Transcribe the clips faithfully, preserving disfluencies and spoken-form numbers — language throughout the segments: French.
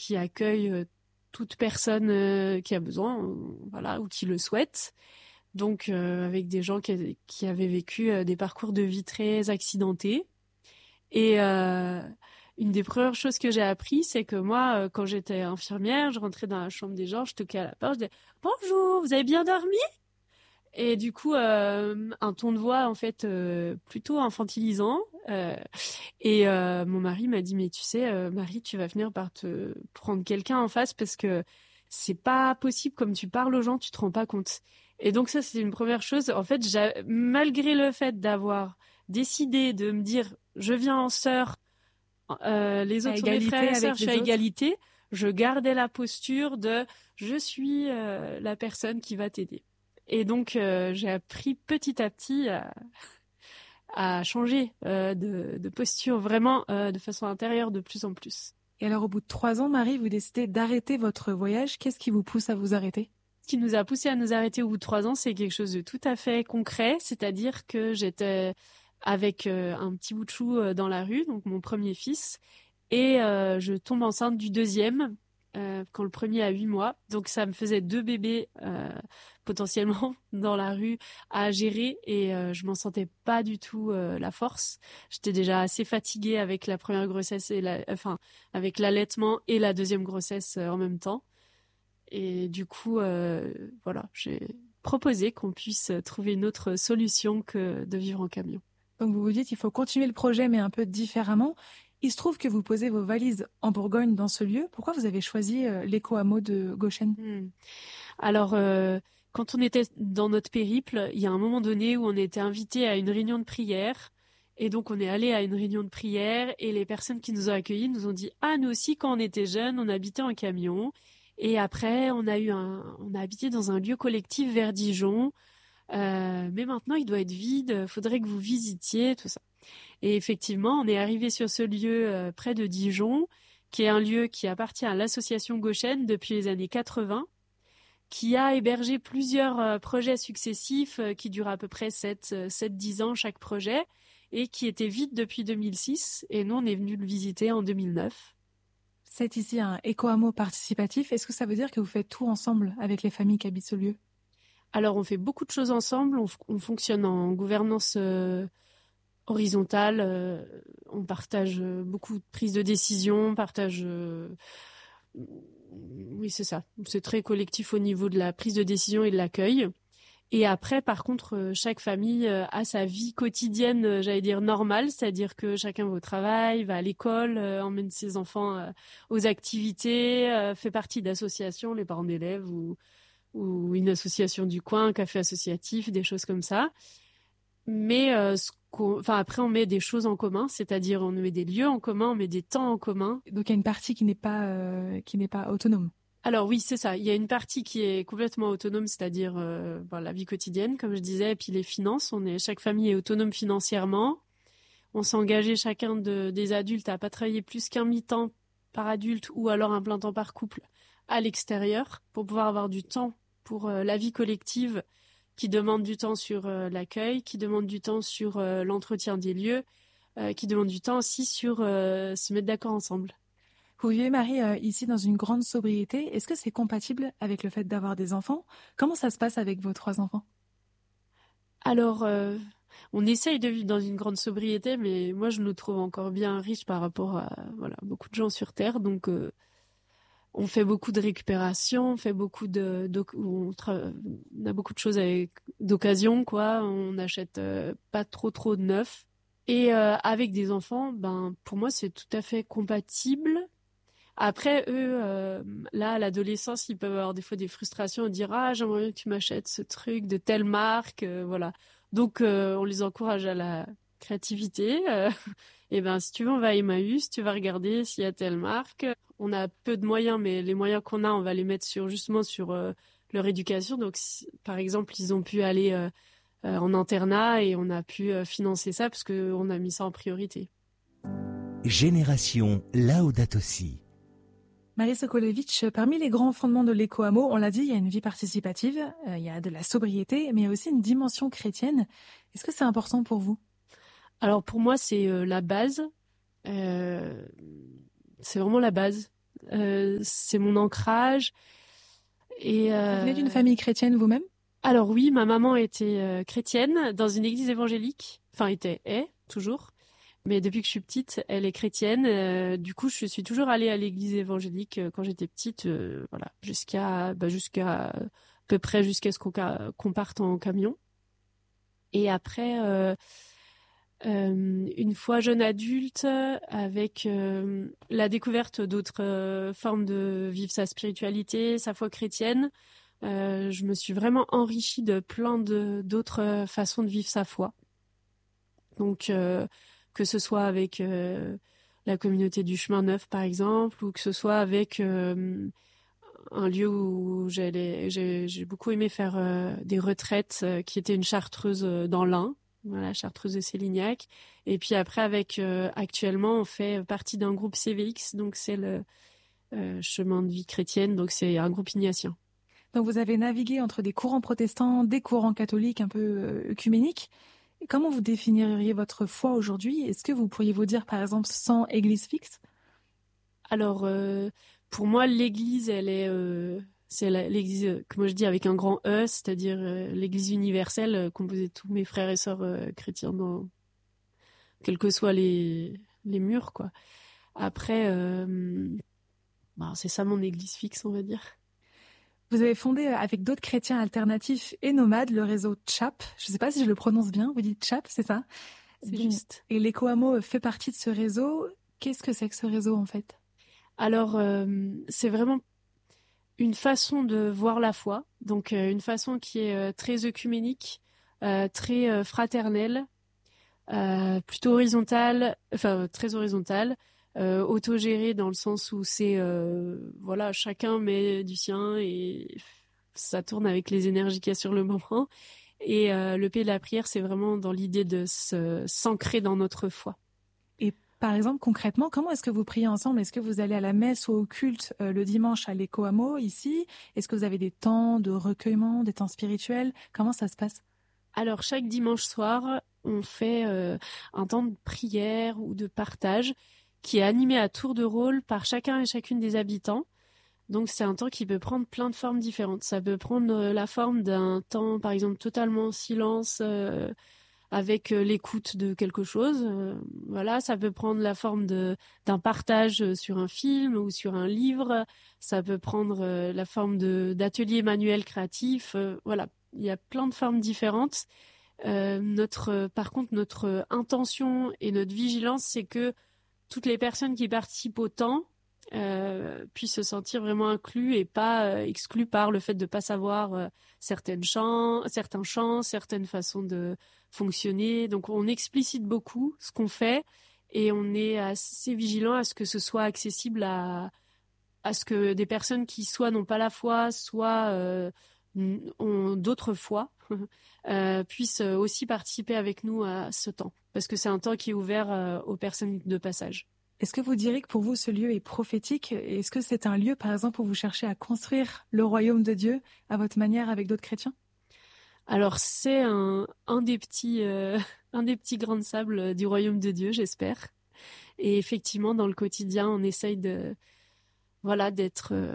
qui accueille euh, toute personne euh, qui a besoin, euh, voilà, ou qui le souhaite. Donc, euh, avec des gens qui, qui avaient vécu euh, des parcours de vie très accidentés. Et euh, une des premières choses que j'ai appris, c'est que moi, euh, quand j'étais infirmière, je rentrais dans la chambre des gens, je toquais à la porte, je disais « Bonjour, vous avez bien dormi ?» Et du coup, euh, un ton de voix, en fait, euh, plutôt infantilisant. Euh, et euh, mon mari m'a dit « Mais tu sais, euh, Marie, tu vas finir par te prendre quelqu'un en face parce que c'est pas possible, comme tu parles aux gens, tu te rends pas compte. » Et donc ça, c'est une première chose. En fait, j'ai, malgré le fait d'avoir décidé de me dire « Je viens en sœur, euh, les À autres sont mes égalité frères et sœurs, avec je suis les à autres. égalité », je gardais la posture de « Je suis euh, la personne qui va t'aider ». Et donc, euh, j'ai appris petit à petit à, à changer euh, de, de posture vraiment euh, de façon intérieure de plus en plus. Et alors, au bout de trois ans, Marie, vous décidez d'arrêter votre voyage. Qu'est-ce qui vous pousse à vous arrêter? Ce qui nous a poussé à nous arrêter au bout de trois ans, c'est quelque chose de tout à fait concret, c'est-à-dire que j'étais avec euh, un petit bout de chou euh, dans la rue, donc mon premier fils, et euh, je tombe enceinte du deuxième euh, quand le premier a huit mois. Donc ça me faisait deux bébés euh, potentiellement dans la rue à gérer et euh, je m'en sentais pas du tout euh, la force. J'étais déjà assez fatiguée avec la première grossesse et la, enfin avec l'allaitement et la deuxième grossesse euh, en même temps. Et du coup, euh, voilà, j'ai proposé qu'on puisse trouver une autre solution que de vivre en camion. Donc vous vous dites il faut continuer le projet mais un peu différemment. Il se trouve que vous posez vos valises en Bourgogne dans ce lieu. Pourquoi vous avez choisi euh, l'éco-hameau de Goshen? Hmm. Alors, euh, quand on était dans notre périple, il y a un moment donné où on était invité à une réunion de prière. Et donc, on est allé à une réunion de prière et les personnes qui nous ont accueillis nous ont dit « Ah, nous aussi, quand on était jeunes, on habitait en camion. Et après, on a eu un, on a habité dans un lieu collectif vers Dijon. Euh, mais maintenant, il doit être vide. Faudrait que vous visitiez, tout ça. » Et effectivement, on est arrivé sur ce lieu euh, près de Dijon, qui est un lieu qui appartient à l'association Goshen depuis les années quatre-vingts, qui a hébergé plusieurs euh, projets successifs euh, qui durent à peu près sept dix ans chaque projet et qui était vide depuis deux mille six. Et nous, on est venu le visiter en deux mille neuf. C'est ici un éco-hameau participatif. Est-ce que ça veut dire que vous faites tout ensemble avec les familles qui habitent ce lieu? Alors, on fait beaucoup de choses ensemble. On, f- on fonctionne en gouvernance euh, horizontale. Euh, on partage euh, beaucoup de prises de décision. On partage... euh, Oui, c'est ça. C'est très collectif au niveau de la prise de décision et de l'accueil. Et après, par contre, euh, chaque famille euh, a sa vie quotidienne, euh, j'allais dire normale, c'est-à-dire que chacun va au travail, va à l'école, euh, emmène ses enfants euh, aux activités, euh, fait partie d'associations, les parents d'élèves ou, ou une association du coin, un café associatif, des choses comme ça. Mais euh, ce qu'on- enfin, après, on met des choses en commun, c'est-à-dire on met des lieux en commun, on met des temps en commun. Donc il y a une partie qui n'est pas euh, qui n'est pas autonome. Alors oui, c'est ça. Il y a une partie qui est complètement autonome, c'est-à-dire euh, bon, la vie quotidienne, comme je disais, et puis les finances. On est, chaque famille est autonome financièrement. On s'est engagé chacun de, des adultes à pas travailler plus qu'un mi-temps par adulte ou alors un plein temps par couple à l'extérieur pour pouvoir avoir du temps pour euh, la vie collective qui demande du temps sur euh, l'accueil, qui demande du temps sur euh, l'entretien des lieux, euh, qui demande du temps aussi sur euh, se mettre d'accord ensemble. Vous vivez, Marie, euh, ici dans une grande sobriété. Est-ce que c'est compatible avec le fait d'avoir des enfants? Comment ça se passe avec vos trois enfants? Alors, euh, on essaye de vivre dans une grande sobriété, mais moi, je nous trouve encore bien riches par rapport à voilà, beaucoup de gens sur Terre. Donc, euh, on fait beaucoup de récupération, on fait beaucoup de, d'oc- on, tra- on a beaucoup de choses avec d'occasion, quoi. On n'achète euh, pas trop trop de neuf. Et euh, avec des enfants, ben pour moi, c'est tout à fait compatible. Après, eux, euh, là, à l'adolescence, ils peuvent avoir des fois des frustrations et dire ah, j'aimerais bien que tu m'achètes ce truc de telle marque, euh, voilà. Donc, euh, on les encourage à la créativité. euh, et ben, si tu veux, on va à Emmaüs, tu vas regarder s'il y a telle marque. On a peu de moyens, mais les moyens qu'on a, on va les mettre sur justement sur euh, leur éducation. Donc, si- par exemple, ils ont pu aller euh, euh, en internat et on a pu euh, financer ça parce qu'on a mis ça en priorité. Génération Laudato Si. Marie Sokolovitch, parmi les grands fondements de l'éco-hameau, on l'a dit, il y a une vie participative, euh, il y a de la sobriété, mais il y a aussi une dimension chrétienne. Est-ce que c'est important pour vous? Alors pour moi, c'est euh, la base. Euh, c'est vraiment la base. Euh, c'est mon ancrage. Et euh... Vous venez d'une famille chrétienne vous-même? Alors oui, ma maman était euh, chrétienne dans une église évangélique. Enfin, était, est, toujours. Mais depuis que je suis petite, elle est chrétienne. Euh, du coup, je suis toujours allée à l'église évangélique euh, quand j'étais petite, euh, voilà, jusqu'à, bah, jusqu'à à peu près jusqu'à ce qu'on, qu'on parte en camion. Et après, euh, euh, une fois jeune adulte, avec euh, la découverte d'autres euh, formes de vivre sa spiritualité, sa foi chrétienne, euh, je me suis vraiment enrichie de plein de d'autres façons de vivre sa foi. Donc, euh, que ce soit avec euh, la communauté du Chemin Neuf, par exemple, ou que ce soit avec euh, un lieu où j'allais, j'ai, j'ai beaucoup aimé faire euh, des retraites, euh, qui était une chartreuse euh, dans l'Ain, voilà, chartreuse de Sélignac. Et puis après, avec euh, actuellement, on fait partie d'un groupe C V X, donc c'est le euh, Chemin de vie chrétienne, donc c'est un groupe ignatien. Donc vous avez navigué entre des courants protestants, des courants catholiques un peu euh, œcuméniques. Comment vous définiriez votre foi aujourd'hui? Est-ce que vous pourriez vous dire, par exemple, sans église fixe? Alors, euh, pour moi, l'église, elle est, euh, c'est la, l'église euh, que moi je dis avec un grand E, c'est-à-dire euh, l'église universelle, euh, composée de tous mes frères et sœurs euh, chrétiens, dans quels que soient les, les murs, quoi. Après, euh, bah, c'est ça mon église fixe, on va dire. Vous avez fondé avec d'autres chrétiens alternatifs et nomades le réseau Chap. Je ne sais pas si je le prononce bien. Vous dites Chap, c'est ça? C'est juste. Et l'Écho Hameau fait partie de ce réseau. Qu'est-ce que c'est que ce réseau en fait? Alors, euh, c'est vraiment une façon de voir la foi, donc euh, une façon qui est euh, très œcuménique, euh, très euh, fraternelle, euh, plutôt horizontale, enfin très horizontale, euh, autogérée dans le sens où c'est euh, voilà, chacun met du sien et ça tourne avec les énergies qu'il y a sur le moment. Et euh, le Pays de la prière, c'est vraiment dans l'idée de se s'ancrer dans notre foi. Et par exemple, concrètement, comment est-ce que vous priez ensemble? Est-ce que vous allez à la messe ou au culte euh, le dimanche à l'Écho Hameau ici? Est-ce que vous avez des temps de recueillement, des temps spirituels? Comment ça se passe? Alors chaque dimanche soir, on fait euh, un temps de prière ou de partage qui est animé à tour de rôle par chacun et chacune des habitants. Donc c'est un temps qui peut prendre plein de formes différentes. Ça peut prendre euh, la forme d'un temps, par exemple, totalement en silence, euh, avec euh, l'écoute de quelque chose. Euh, voilà, ça peut prendre la forme de d'un partage sur un film ou sur un livre. Ça peut prendre euh, la forme de d'ateliers manuels créatifs. Euh, voilà, il y a plein de formes différentes. Euh, notre, par contre, notre intention et notre vigilance, c'est que toutes les personnes qui participent au temps euh, puissent se sentir vraiment inclus et pas euh, exclus par le fait de pas savoir euh, certaines chants, certains chants, certaines façons de fonctionner. Donc on explicite beaucoup ce qu'on fait et on est assez vigilant à ce que ce soit accessible à à ce que des personnes qui soit n'ont pas la foi, soit euh, ont d'autres foi, euh, puissent aussi participer avec nous à ce temps, parce que c'est un temps qui est ouvert euh, aux personnes de passage. Est-ce que vous direz que pour vous, ce lieu est prophétique? Est-ce que c'est un lieu, par exemple, où vous cherchez à construire le royaume de Dieu à votre manière avec d'autres chrétiens? Alors, c'est un, un des petits, euh, un des petits grains de sable du royaume de Dieu, j'espère. Et effectivement, dans le quotidien, on essaye de, voilà, d'être euh,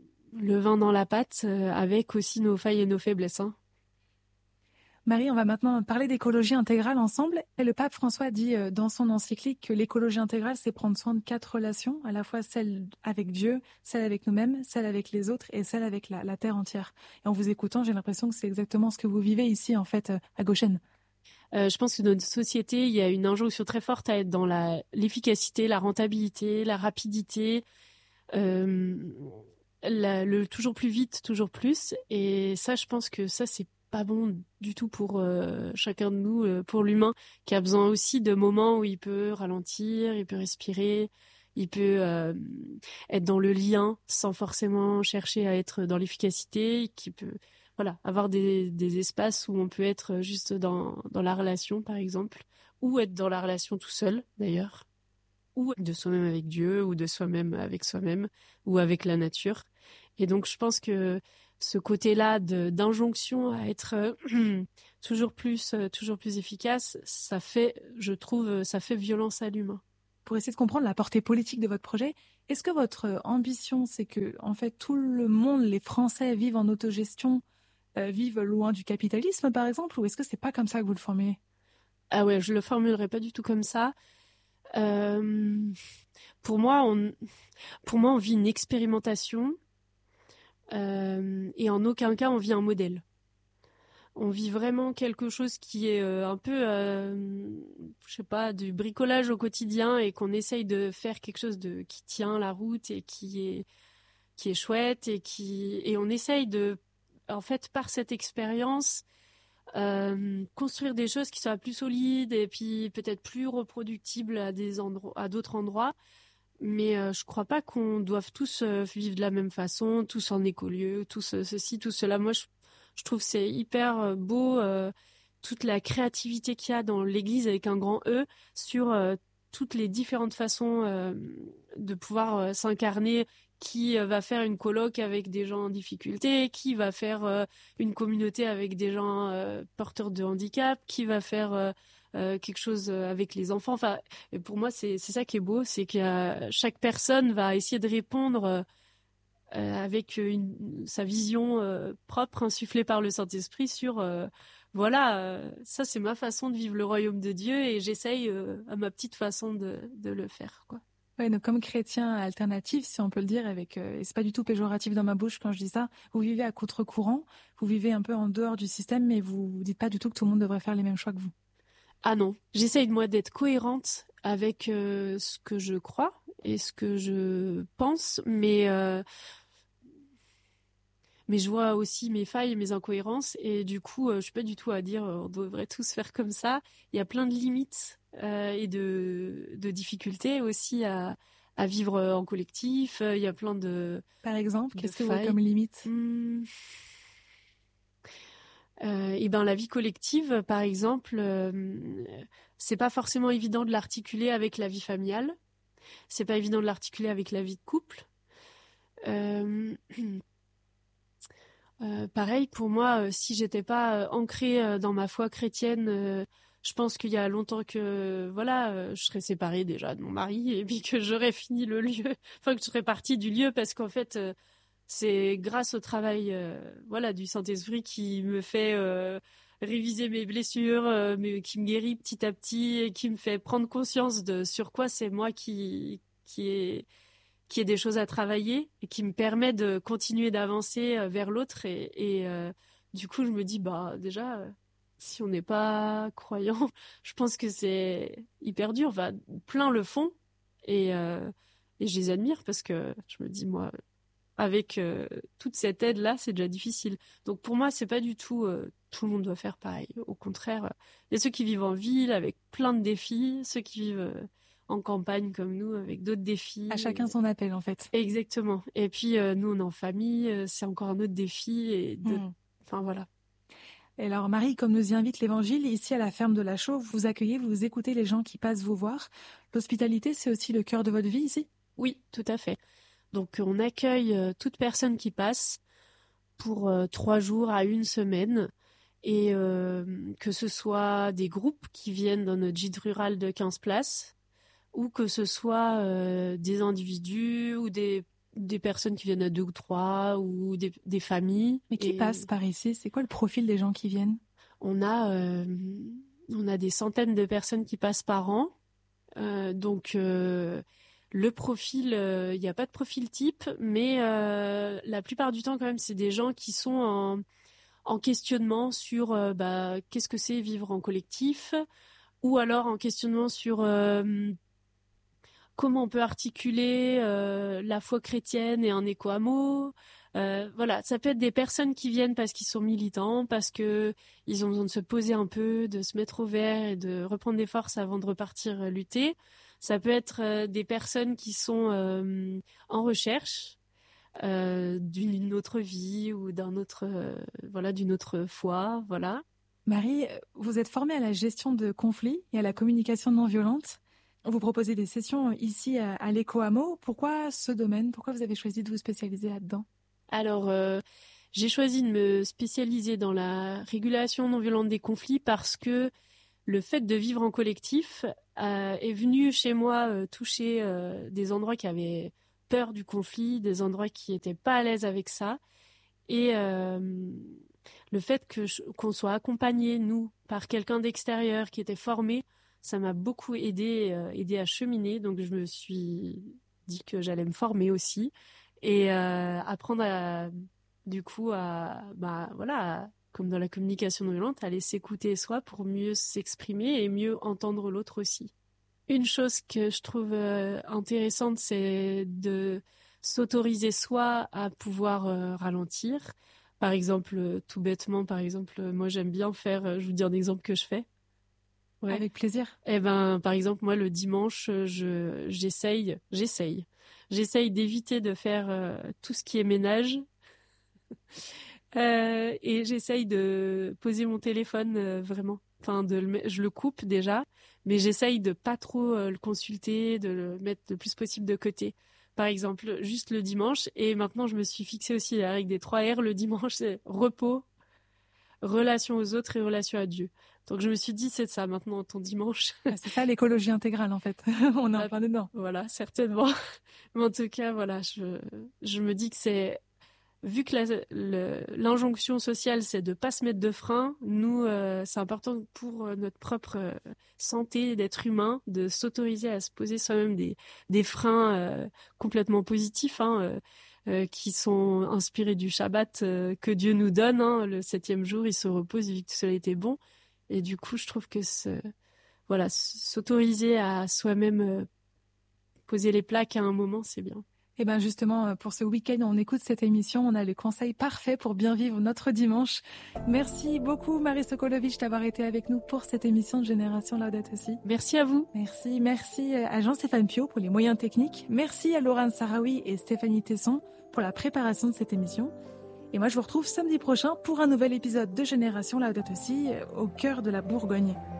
le vin dans la pâte, euh, avec aussi nos failles et nos faiblesses, hein. Marie, on va maintenant parler d'écologie intégrale ensemble. Et le pape François dit euh, dans son encyclique que l'écologie intégrale, c'est prendre soin de quatre relations, à la fois celle avec Dieu, celle avec nous-mêmes, celle avec les autres et celle avec la, la terre entière. Et en vous écoutant, j'ai l'impression que c'est exactement ce que vous vivez ici, en fait, euh, à Goshen. Euh, je pense que dans notre société, il y a une injonction très forte à être dans la, l'efficacité, la rentabilité, la rapidité, euh, la, le toujours plus vite, toujours plus. Et ça, je pense que ça, c'est pas bon du tout pour euh, chacun de nous, euh, pour l'humain, qui a besoin aussi de moments où il peut ralentir, il peut respirer, il peut euh, être dans le lien sans forcément chercher à être dans l'efficacité, qui peut voilà, avoir des, des espaces où on peut être juste dans, dans la relation, par exemple, ou être dans la relation tout seul, d'ailleurs, ou de soi-même avec Dieu, ou de soi-même avec soi-même, ou avec la nature. Et donc, je pense que ce côté-là de, d'injonction à être euh, toujours plus, euh, toujours plus efficace, ça fait, je trouve, ça fait violence à l'humain. Pour essayer de comprendre la portée politique de votre projet, Est-ce que votre ambition, c'est que, en fait, tout le monde, les Français, vivent en autogestion, euh, vivent loin du capitalisme, par exemple, ou est-ce que c'est pas comme ça que vous le formulez? Ah ouais, je le formulerai pas du tout comme ça. Euh, pour moi, on, pour moi, on vit une expérimentation euh, et en aucun cas on vit un modèle. On vit vraiment quelque chose qui est euh, un peu, euh, je sais pas, du bricolage au quotidien et qu'on essaye de faire quelque chose de qui tient la route et qui est qui est chouette et qui et on essaye de, en fait, par cette expérience, euh, construire des choses qui soient plus solides et puis peut-être plus reproductibles à des endroits, à d'autres endroits. Mais euh, je crois pas qu'on doive tous euh, vivre de la même façon, tous en écolieu, tous euh, ceci, tout cela. Moi, je, je trouve que c'est hyper euh, beau, euh, toute la créativité qu'il y a dans l'Église avec un grand E sur euh, toutes les différentes façons euh, de pouvoir euh, s'incarner. Qui euh, va faire une coloc avec des gens en difficulté, qui va faire euh, une communauté avec des gens euh, porteurs de handicap, qui va faire euh, euh, quelque chose avec les enfants. Enfin, et pour moi, c'est c'est ça qui est beau, c'est que euh, chaque personne va essayer de répondre euh, avec une, sa vision euh, propre, insufflée par le Saint-Esprit sur, euh, voilà, euh, ça c'est ma façon de vivre le royaume de Dieu et j'essaye euh, à ma petite façon de, de le faire, quoi. Ouais, donc comme chrétien alternatif, si on peut le dire, avec euh, et c'est pas du tout péjoratif dans ma bouche quand je dis ça, vous vivez à contre-courant, vous vivez un peu en dehors du système, mais vous vous dites pas du tout que tout le monde devrait faire les mêmes choix que vous. Ah non, j'essaye moi d'être cohérente avec euh, ce que je crois et ce que je pense, mais euh, mais je vois aussi mes failles et mes incohérences et du coup, euh, je suis pas du tout à dire euh, on devrait tous faire comme ça. Il y a plein de limites euh, et de de difficultés aussi à à vivre euh, en collectif. Euh, Il y a plein de Par exemple, de qu'est-ce que vous voyez failles. comme limite? Hmm. Euh, et ben la vie collective, par exemple, euh, c'est pas forcément évident de l'articuler avec la vie familiale. C'est pas évident de l'articuler avec la vie de couple. Euh, euh, pareil pour moi, euh, si j'étais pas euh, ancrée euh, dans ma foi chrétienne, euh, je pense qu'il y a longtemps que voilà, euh, je serais séparée déjà de mon mari et puis que j'aurais fini le lieu, enfin que je serais partie du lieu parce qu'en fait euh, c'est grâce au travail euh, voilà du Saint-Esprit qui me fait euh, réviser mes blessures, euh, mais qui me guérit petit à petit et qui me fait prendre conscience de sur quoi c'est moi qui qui est qui est des choses à travailler et qui me permet de continuer d'avancer euh, vers l'autre et, et euh, du coup je me dis bah déjà euh, si on n'est pas croyant je pense que c'est hyper dur, enfin plein le font et euh, et je les admire parce que je me dis moi avec euh, toute cette aide là c'est déjà difficile, donc pour moi c'est pas du tout euh, tout le monde doit faire pareil, au contraire, euh, il y a ceux qui vivent en ville avec plein de défis, ceux qui vivent euh, en campagne comme nous avec d'autres défis. À chacun son appel, en fait. Exactement. Et puis euh, nous, on est en famille, euh, c'est encore un autre défi et d'autres. Hmm. Enfin voilà. Et alors, Marie, comme nous y invite l'Évangile, ici à la ferme de la Chaux, vous accueillez, vous écoutez les gens qui passent vous voir. L'hospitalité, c'est aussi le cœur de votre vie ici? Oui, tout à fait. Donc on accueille euh, toute personne qui passe pour euh, trois jours à une semaine. Et euh, que ce soit des groupes qui viennent dans notre gîte rural de quinze places, ou que ce soit euh, des individus ou des, des personnes qui viennent à deux ou trois, ou des, des familles. Mais qui Et passe par ici? C'est quoi le profil des gens qui viennent? on a, euh, on a des centaines de personnes qui passent par an. Euh, donc euh, le profil, euh, il n'y a pas de profil type, mais euh, la plupart du temps quand même, c'est des gens qui sont en, en questionnement sur euh, bah, qu'est-ce que c'est vivre en collectif, ou alors en questionnement sur euh, comment on peut articuler euh, la foi chrétienne et un éco-hameau. Euh, voilà, ça peut être des personnes qui viennent parce qu'ils sont militants, parce que ils ont besoin de se poser un peu, de se mettre au vert et de reprendre des forces avant de repartir euh, lutter. Ça peut être euh, des personnes qui sont euh, en recherche euh, d'une autre vie ou d'un autre, euh, voilà, d'une autre foi, voilà. Marie, vous êtes formée à la gestion de conflits et à la communication non violente. Vous proposez des sessions ici à, à l'Éco-Hameau. Pourquoi ce domaine? Pourquoi vous avez choisi de vous spécialiser là-dedans? Alors, euh, j'ai choisi de me spécialiser dans la régulation non violente des conflits parce que le fait de vivre en collectif euh, est venu chez moi euh, toucher euh, des endroits qui avaient peur du conflit, des endroits qui étaient pas à l'aise avec ça. Et euh, le fait que je, qu'on soit accompagné, nous, par quelqu'un d'extérieur qui était formé, ça m'a beaucoup aidé, euh, aidé à cheminer. Donc, je me suis dit que j'allais me former aussi et euh, apprendre à, du coup, à, bah, voilà, à, comme dans la communication non violente, à laisser écouter soi pour mieux s'exprimer et mieux entendre l'autre aussi. Une chose que je trouve euh, intéressante, c'est de s'autoriser soi à pouvoir euh, ralentir. Par exemple, euh, tout bêtement, par exemple, euh, moi j'aime bien faire, euh, je vous dis un exemple que je fais. Ouais. Avec plaisir. Eh ben, par exemple, moi le dimanche, je j'essaye, j'essaye, j'essaye d'éviter de faire euh, tout ce qui est ménage. Euh, et j'essaye de poser mon téléphone euh, vraiment. Enfin, de le, je le coupe déjà, mais j'essaye de pas trop euh, le consulter, de le mettre le plus possible de côté. Par exemple, juste le dimanche. Et maintenant, je me suis fixé aussi la règle des trois R. Le dimanche, c'est repos, relation aux autres et relation à Dieu. Donc, je me suis dit, c'est ça maintenant, ton dimanche. C'est ça l'écologie intégrale, en fait. On est en plein dedans. Voilà, certainement. Mais en tout cas, voilà, je, je me dis que c'est... Vu que la, le, l'injonction sociale, c'est de pas se mettre de frein, nous, euh, c'est important pour euh, notre propre euh, santé d'être humain, de s'autoriser à se poser soi-même des, des freins euh, complètement positifs, hein, euh, euh, qui sont inspirés du Shabbat euh, que Dieu nous donne. Hein, le septième jour, il se repose vu que tout cela était bon. Et du coup, je trouve que ce, voilà, s'autoriser à soi-même euh, poser les plaques à un moment, c'est bien. Et bien justement, pour ce week-end, on écoute cette émission, on a le conseil parfait pour bien vivre notre dimanche. Merci beaucoup Marie Sokolovic d'avoir été avec nous pour cette émission de Génération Laudato Si. Merci à vous. Merci, merci à Jean-Stéphane Piot pour les moyens techniques. Merci à Laurent Sarawi et Stéphanie Tesson pour la préparation de cette émission. Et moi, je vous retrouve samedi prochain pour un nouvel épisode de Génération Laudato Si au cœur de la Bourgogne.